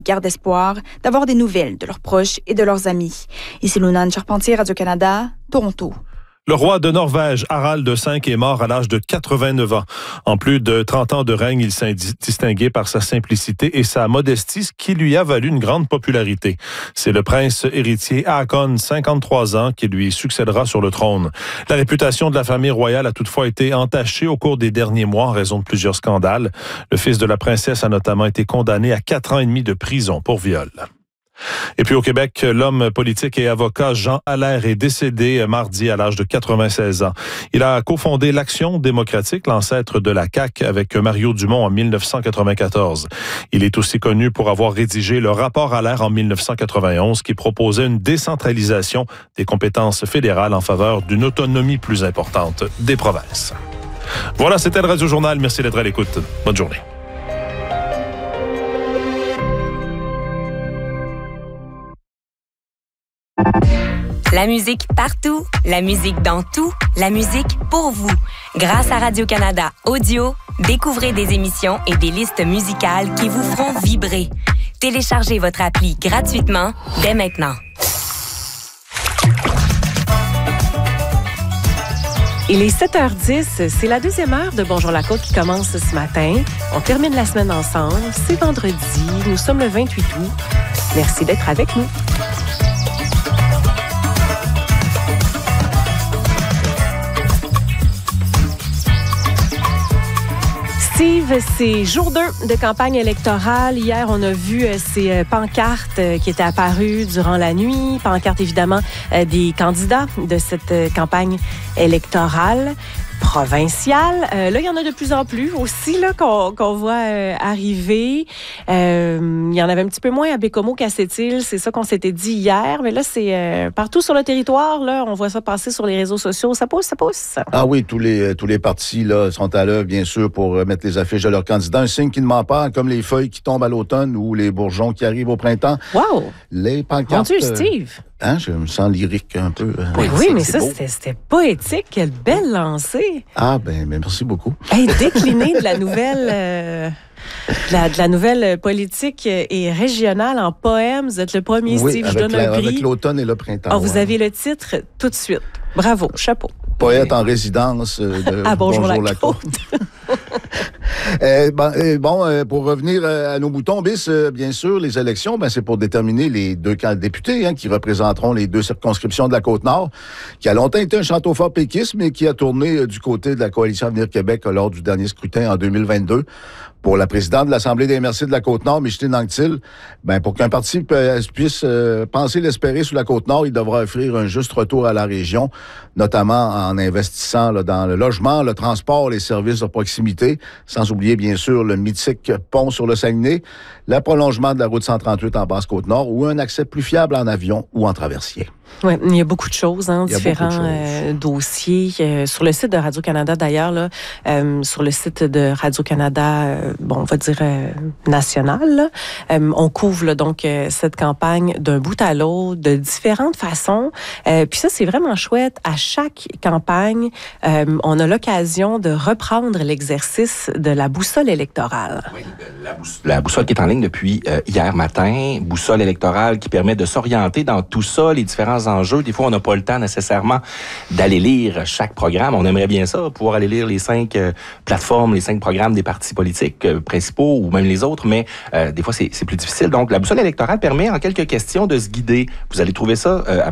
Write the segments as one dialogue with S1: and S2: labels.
S1: gardent espoir d'avoir des nouvelles de leurs proches et de leurs amis. Ici Lunane Charpentier, Radio-Canada, Toronto.
S2: Le roi de Norvège, Harald V, est mort à l'âge de 89 ans. En plus de 30 ans de règne, il s'est distingué par sa simplicité et sa modestie, ce qui lui a valu une grande popularité. C'est le prince héritier Haakon, 53 ans, qui lui succédera sur le trône. La réputation de la famille royale a toutefois été entachée au cours des derniers mois en raison de plusieurs scandales. Le fils de la princesse a notamment été condamné à 4 ans et demi de prison pour viol. Et puis au Québec, l'homme politique et avocat Jean Allaire est décédé mardi à l'âge de 96 ans. Il a cofondé l'Action démocratique, l'ancêtre de la CAQ, avec Mario Dumont en 1994. Il est aussi connu pour avoir rédigé le rapport Allaire en 1991 qui proposait une décentralisation des compétences fédérales en faveur d'une autonomie plus importante des provinces. Voilà, c'était le Radio Journal. Merci d'être à l'écoute. Bonne journée.
S3: La musique partout, la musique dans tout, la musique pour vous. Grâce à Radio-Canada Audio, découvrez des émissions et des listes musicales qui vous feront vibrer. Téléchargez votre appli gratuitement dès maintenant.
S4: Il est 7h10, c'est la deuxième heure de Bonjour la Côte qui commence ce matin. On termine la semaine ensemble, c'est vendredi, nous sommes le 28 août. Merci d'être avec nous. Steve, c'est jour 2 de campagne électorale. Hier, on a vu ces pancartes qui étaient apparues durant la nuit. Pancartes, évidemment, des candidats de cette campagne électorale provinciale. Là, il y en a de plus en plus aussi là qu'on voit arriver. Il y en avait un petit peu moins à Bécomo qu'à Sept-Îles. C'est ça qu'on s'était dit hier. Mais là, c'est partout sur le territoire. Là, on voit ça passer sur les réseaux sociaux. Ça pousse, ça pousse.
S5: Ah oui, tous les partis là sont à l'œuvre, bien sûr, pour mettre les affiches de leurs candidats. Un signe qui ne ment pas, comme les feuilles qui tombent à l'automne ou les bourgeons qui arrivent au printemps.
S4: Wow!
S5: Les pancartes...
S4: Mon Dieu, Steve!
S5: Je me sens lyrique un peu.
S4: Oui, mais ça, c'était poétique. Quelle belle lancée.
S5: Ah, ben merci beaucoup.
S4: Hey, décliner de la nouvelle... de la nouvelle politique et régionale en poème. Vous êtes le premier, Steve. Je donne un prix.
S5: Avec l'automne et le printemps.
S4: Vous avez le titre tout de suite. Bravo, chapeau.
S5: Poète en résidence de
S4: Bonjour la Côte.
S5: Pour revenir à nos moutons, bien sûr, les élections, c'est pour déterminer les deux députés qui représenteront les deux circonscriptions de la Côte-Nord, qui a longtemps été un château fort péquiste, mais qui a tourné du côté de la Coalition Avenir Québec lors du dernier scrutin en 2022. Pour la présidente de l'Assemblée des Merciers de la Côte-Nord, Micheline Anctil, pour qu'un parti puisse penser l'espérer sur la Côte-Nord, il devra offrir un juste retour à la région, notamment en investissant dans le logement, le transport, les services de proximité, sans oublier bien sûr le mythique pont sur le Saguenay, le prolongement de la route 138 en Basse-Côte-Nord ou un accès plus fiable en avion ou en traversier. Oui, il y a beaucoup de choses, différents dossiers. Sur le site de Radio-Canada, d'ailleurs, là, sur le site de Radio-Canada, on va dire national, on couvre là, donc cette campagne d'un bout à l'autre, de différentes façons. Puis ça, c'est vraiment chouette. À chaque campagne, on a l'occasion de reprendre l'exercice de la boussole électorale.
S6: Oui, la boussole qui est en ligne depuis hier matin, boussole électorale qui permet de s'orienter dans tout ça, les différents enjeux. Des fois, on n'a pas le temps nécessairement d'aller lire chaque programme. On aimerait bien ça, pouvoir aller lire les 5 plateformes, les 5 programmes des partis politiques principaux ou même les autres, mais des fois, c'est plus difficile. Donc, la boussole électorale permet en quelques questions de se guider. Vous allez trouver ça à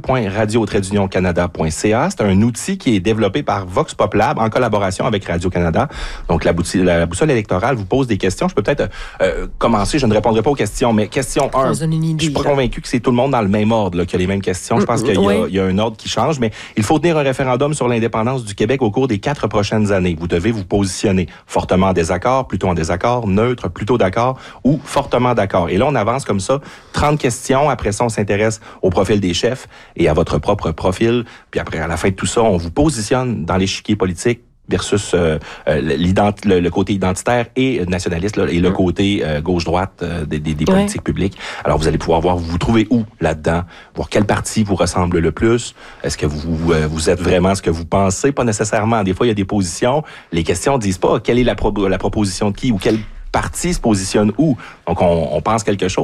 S6: boussole.radio-canada.ca. C'est un outil qui est développé par Vox Pop Lab en collaboration avec Radio-Canada. Donc, la boussole électorale vous pose des questions. Je peux peut-être commencer. Je ne répondrai pas aux questions, mais question 1. Je suis pas convaincu que c'est tout le monde dans le même ordre, là, qui a les mêmes questions. Je pense qu'il y a un ordre qui change, mais il faut tenir un référendum sur l'indépendance du Québec au cours des 4 prochaines années. Vous devez vous positionner fortement en désaccord, plutôt en désaccord, neutre, plutôt d'accord ou fortement d'accord. Et là, on avance comme ça, 30 questions. Après ça, on s'intéresse au profil des chefs et à votre propre profil. Puis après, à la fin de tout ça, on vous positionne dans l'échiquier politique versus le côté identitaire et nationaliste là, et le côté gauche-droite des politiques publiques. Alors, vous allez pouvoir voir, vous trouvez où là-dedans, voir quel parti vous ressemble le plus. Est-ce que vous êtes vraiment ce que vous pensez? Pas nécessairement. Des fois, il y a des positions. Les questions disent pas quelle est la proposition de qui ou quel parti se positionne où. Donc, on pense quelque chose.